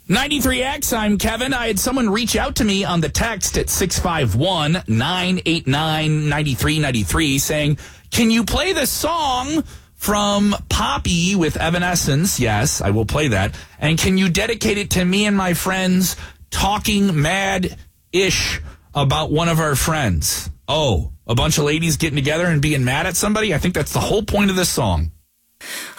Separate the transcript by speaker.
Speaker 1: 93X, I'm Kevin. I had someone reach out to me on the text at 651-989-9393 saying, can you play the song from Poppy with Evanescence? Yes, I will play that. And can you dedicate it to me and my friends talking mad-ish about one of our friends? Oh, a bunch of ladies getting together and being mad at somebody? I think that's the whole point of this song.